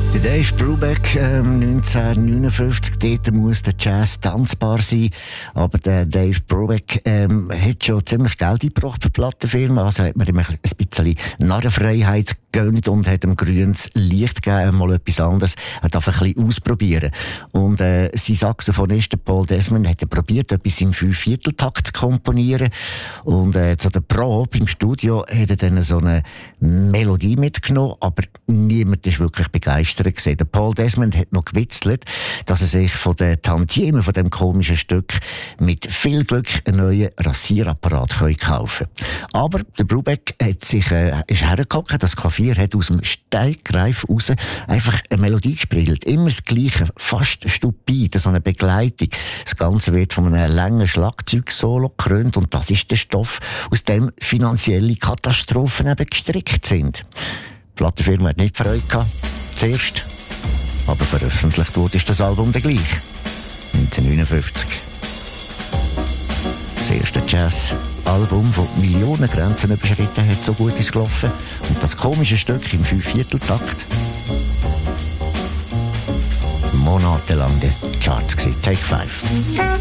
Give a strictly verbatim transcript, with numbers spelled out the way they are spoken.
Der Dave Brubeck, ähm, neunzehnhundertneunundfünfzig, dort muss der Jazz tanzbar sein. Aber der Dave Brubeck ähm, hat schon ziemlich Geld eingebracht für die Plattenfirma. Also hat man ihm ein bisschen Narrenfreiheit gegönnt und hat ihm grünes Licht gegeben, mal etwas anderes. Er darf ein bisschen ausprobieren. Und äh, sein Saxophonist Paul Desmond hat er probiert, etwas im Fünfvierteltakt zu komponieren. Und äh, zu der Probe im Studio hat er dann so eine Melodie mitgenommen, aber niemand ist wirklich begeistert gewesen. Der Paul Desmond hat noch gewitzelt, dass er sich von den Tantiemen von dem komischen Stück mit viel Glück einen neuen Rasierapparat kaufen kann. Aber der Brubeck hat sich, äh, ist hergehockt, das Klavier hat aus dem Steigreif raus einfach eine Melodie gespielt. Immer das Gleiche, fast stupide, so eine Begleitung. Das Ganze wird von einem langen Schlagzeugsolo gekrönt und das ist der Stoff, aus dem finanzielle Katastrophen eben gestrickt sind. Die Plattenfirma hat nicht Freude gehabt, zuerst, aber veröffentlicht wurde ist das Album dann gleich. neunzehnhundertneunundfünfzig. Das erste Jazz-Album, das Millionen Grenzen überschritten hat, so gut ist gelaufen. Und das komische Stück im Fünfvierteltakt. Monatelang in den Charts gewesen. Take Five.